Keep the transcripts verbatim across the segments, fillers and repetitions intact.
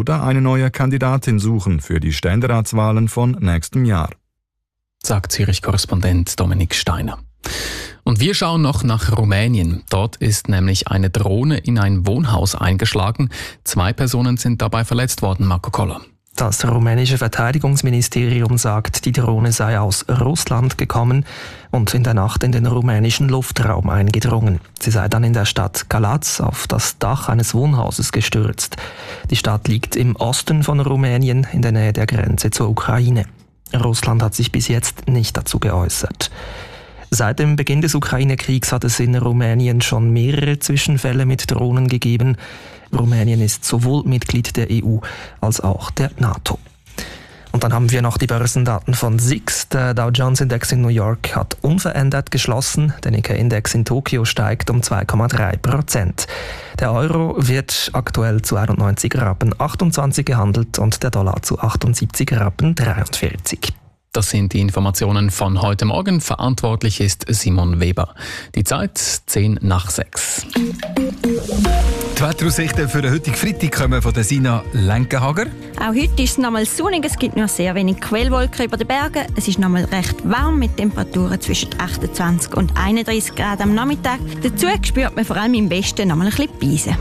oder eine neue Kandidatin suchen für die Ständeratswahlen von nächstem Jahr. Sagt Zürich-Korrespondent Dominik Steiner. Und wir schauen noch nach Rumänien. Dort ist nämlich eine Drohne in ein Wohnhaus eingeschlagen. Zwei Personen sind dabei verletzt worden, Marco Koller. Das rumänische Verteidigungsministerium sagt, die Drohne sei aus Russland gekommen und in der Nacht in den rumänischen Luftraum eingedrungen. Sie sei dann in der Stadt Galați auf das Dach eines Wohnhauses gestürzt. Die Stadt liegt im Osten von Rumänien in der Nähe der Grenze zur Ukraine. Russland hat sich bis jetzt nicht dazu geäußert. Seit dem Beginn des Ukraine-Kriegs hat es in Rumänien schon mehrere Zwischenfälle mit Drohnen gegeben. Rumänien ist sowohl Mitglied der E U als auch der NATO. Und dann haben wir noch die Börsendaten von S I X. Der Dow Jones Index in New York hat unverändert geschlossen. Der Nikkei-Index in Tokio steigt um zwei Komma drei Prozent. Der Euro wird aktuell zu einundneunzig Rappen achtundzwanzig gehandelt und der Dollar zu achtundsiebzig Rappen dreiundvierzig. Das sind die Informationen von heute Morgen. Verantwortlich ist Simon Weber. Die Zeit zehn nach sechs. Die Wetteraussichten für den heutigen Freitag kommen von der Sina Lenkenhager. Auch heute ist es nochmal sonnig, es gibt nur sehr wenig Quellwolken über den Bergen. Es ist nochmal recht warm mit Temperaturen zwischen achtundzwanzig und einunddreißig Grad am Nachmittag. Dazu spürt man vor allem im Westen nochmal ein bisschen Beise.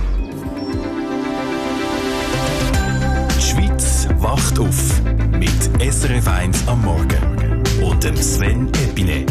Die Schweiz wacht auf mit S R F eins am Morgen und dem Sven Epine.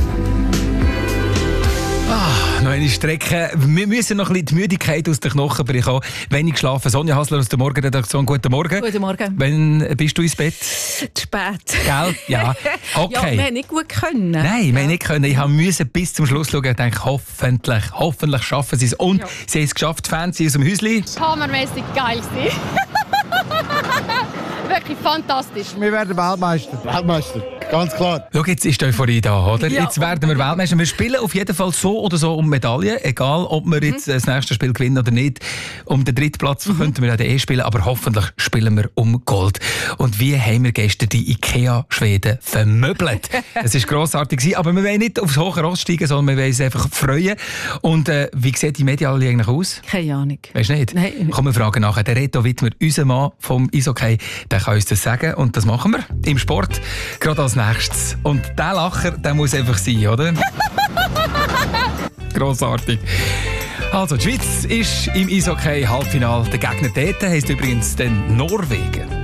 Ah, noch eine Strecke. Wir müssen noch ein bisschen die Müdigkeit aus den Knochen bekommen. Wenig geschlafen. Sonja Hasler aus der Morgenredaktion. Guten Morgen. Guten Morgen. Wann bist du ins Bett? Zu spät. Gell? Ja. Okay. Ja, wir haben nicht gut können. Nein, wir haben nicht können. Ich musste bis zum Schluss schauen und dachte, hoffentlich, hoffentlich schaffen sie es. Und ja. Sie haben es geschafft, die Fans aus dem Häuschen. Hammermäßig geil gewesen. Wirklich fantastisch. Wir werden Weltmeister. Weltmeister, ganz klar. Schau, jetzt ist die Euphorie da, oder? Ja. Jetzt werden wir Weltmeister. Wir spielen auf jeden Fall so oder so um Medaillen. Egal, ob wir jetzt mhm. das nächste Spiel gewinnen oder nicht. Um den dritten Platz mhm. könnten wir ja eh spielen, aber hoffentlich spielen wir um Gold. Und wie haben wir gestern die IKEA-Schweden vermöbelt? Es war grossartig, aber wir wollen nicht aufs hohe Ross steigen, sondern wir wollen uns einfach freuen. Und äh, wie sieht die Medaille eigentlich aus? Keine Ahnung. Weißt du nicht? Nein. Komm, wir fragen nachher. Der Reto Wittmer, unser Mann vom Eishockey, der kann uns das sagen. Und das machen wir im Sport gerade als nächstes. Und der Lacher, der muss einfach sein, oder? Grossartig. Also, die Schweiz ist im Eishockey-Halbfinale. Der Gegner dort heisst übrigens den Norwegen.